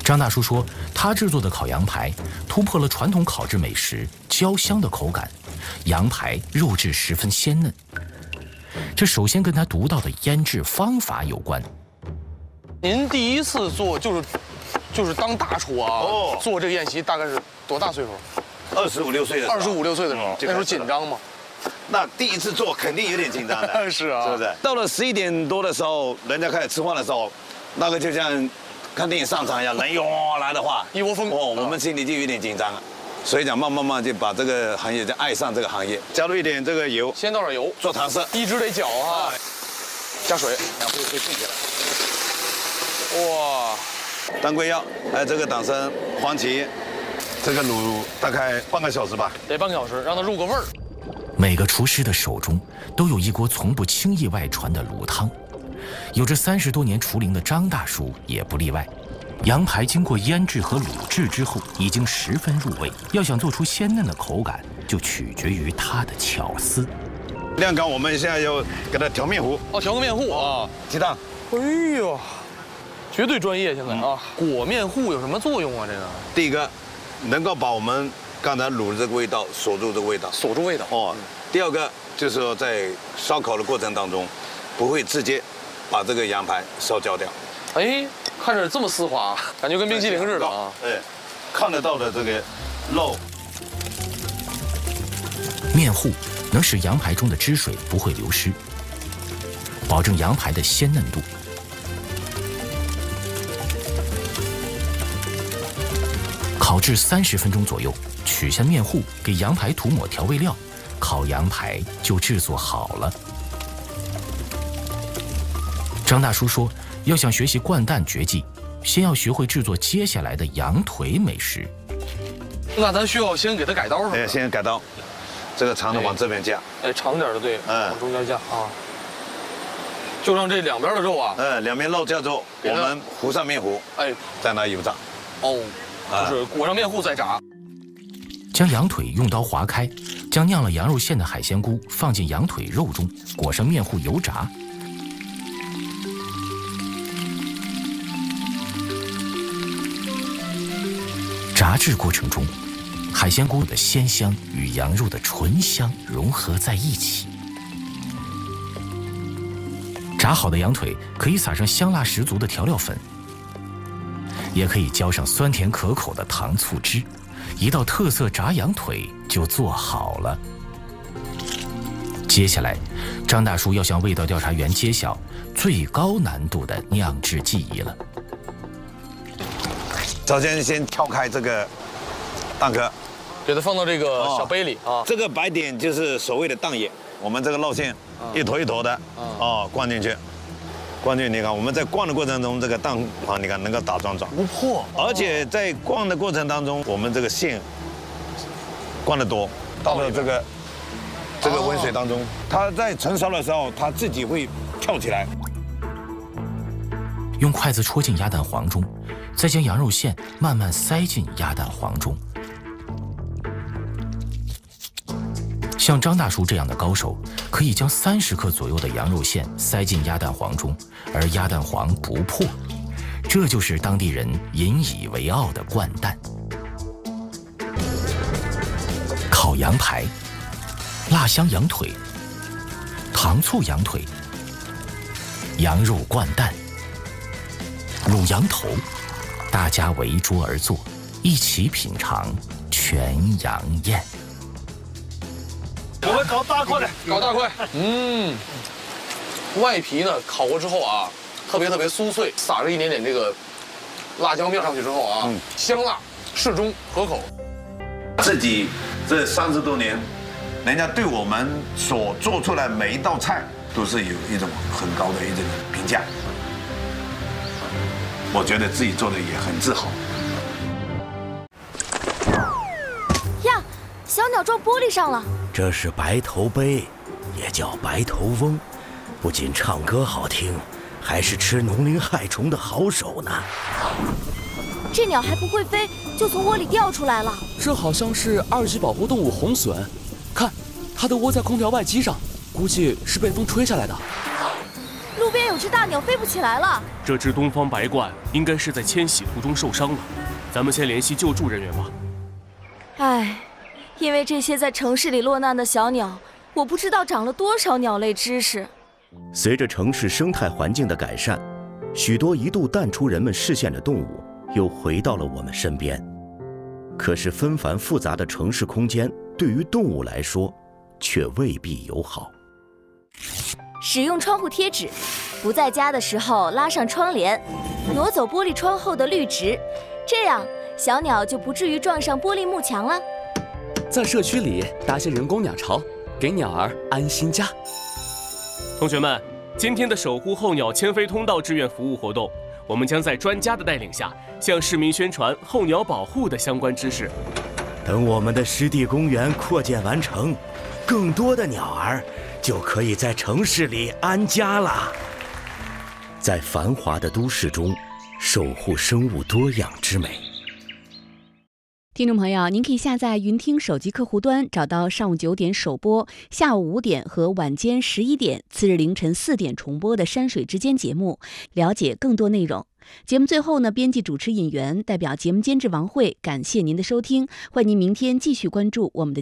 张大叔说，他制作的烤羊排突破了传统烤制美食焦香的口感，羊排肉质十分鲜嫩。这首先跟他独到的腌制方法有关。 您第一次做就是当大厨啊，做这个宴席大概是多大岁数 ？25、6岁的时候。 25、6岁的时候，那时候紧张吗？ 那第一次做肯定有点紧张的。 是啊， 是不是？到了11点多的时候，人家开始吃饭的时候，那个就像看电影上场一样，人涌来的话， 一窝蜂。 我们心里就有点紧张了。所以讲，慢慢就把这个行业就爱上这个行业，加入一点这个油， 先倒点油， 做糖色， 一直得搅啊，加水， 会浸起来。 哇， 当归药，还有这个党参、黄芪，这个卤大概半个小时吧， 得半个小时，让它入个味儿。 每个厨师的手中都有一锅从不轻易外传的卤汤，有着30多年厨龄的张大叔也不例外。羊排经过腌制和卤制之后，已经十分入味。要想做出鲜嫩的口感，就取决于它的巧思。 晾干，我们现在要给它调面糊。 调个面糊啊， 鸡蛋。 哎呦，绝对专业现在啊！裹面糊有什么作用啊？这个第一个，能够把我们刚才卤的这个味道锁住这个味道， 锁住味道。 第二个就是说在烧烤的过程当中，不会直接把这个羊排烧焦掉。 哎，看着这么丝滑，感觉跟冰淇淋似的啊！ 看得到的这个肉。 面糊能使羊排中的汁水不会流失，保证羊排的鲜嫩度。烤制30分钟左右，取下面糊，给羊排涂抹调味料，烤羊排就制作好了。张大叔说，要想学习灌蛋绝技，先要学会制作接下来的羊腿美食。 那咱需要先给它改刀是吧？ 先改刀，这个长的往这边架。 长点的对，往中间架啊。就让这两边的肉啊， 两边肉架之后，我们糊上面糊，再拿油炸。 就是裹上面糊再炸。 将羊腿用刀划开，将酿了羊肉馅的海鲜菇放进羊腿肉中，裹上面糊油炸。炸制过程中，海鲜菇的鲜香与羊肉的醇香融合在一起。炸好的羊腿可以撒上香辣十足的调料粉，也可以浇上酸甜可口的糖醋汁，一道特色炸羊腿就做好了。接下来，张大叔要向味道调查员揭晓最高难度的酿制技艺了。 首先挑开这个蛋壳， 给它放到这个小杯里啊。 这个白点就是所谓的蛋液，我们这个肉馅一坨一坨的灌进去。灌进去，你看我们在灌的过程中，这个蛋黄你看能够打桩不破，而且在灌的过程当中，我们这个馅灌得多，到了这个温水当中，它在盛烧的时候，它自己会跳起来。 用筷子戳进鸭蛋黄中，再将羊肉馅慢慢塞进鸭蛋黄中。像张大叔这样的高手，可以将30克左右的羊肉馅塞进鸭蛋黄中，而鸭蛋黄不破，这就是当地人引以为傲的灌蛋。烤羊排、辣香羊腿、糖醋羊腿、羊肉灌蛋、卤羊头，大家围桌而坐，一起品尝全羊宴。 我们搞大块的， 搞大块。外皮呢烤过之后啊，特别酥脆，撒上一点点这个辣椒面上去之后啊，香辣适中可口。 自己这30多年，人家对我们所做出来每一道菜都是有一种很高的一种评价，我觉得自己做的也很自豪。 呀，小鸟撞玻璃上了。 这是白头鹎，也叫白头翁，不仅唱歌好听，还是吃农林害虫的好手呢。 这鸟还不会飞，就从窝里掉出来了。 这好像是2级保护动物红隼，看，它的窝在空调外机上，估计是被风吹下来的。 路边有只大鸟飞不起来了。 这只东方白鹳应该是在迁徙途中受伤了，咱们先联系救助人员吧。 唉，因为这些在城市里落难的小鸟，我不知道长了多少鸟类知识。 随着城市生态环境的改善，许多一度淡出人们视线的动物又回到了我们身边。可是纷繁复杂的城市空间对于动物来说却未必友好。 使用窗户贴纸，不在家的时候拉上窗帘，挪走玻璃窗后的绿植，这样小鸟就不至于撞上玻璃幕墙了。 在社区里搭些人工鸟巢，给鸟儿安心家。 同学们，今天的守护候鸟迁飞通道志愿服务活动，我们将在专家的带领下，向市民宣传候鸟保护的相关知识。 等我们的湿地公园扩建完成，更多的鸟儿就可以在城市里安家了。在繁华的都市中，守护生物多样之美。 听众朋友，您可以下载云听手机客户端，找到上午9点首播、下午5点和晚间11点、次日凌晨4点重播的山水之间节目，了解更多内容。节目最后呢，编辑主持尹源代表节目监制王慧，感谢您的收听，欢迎您明天继续关注我们的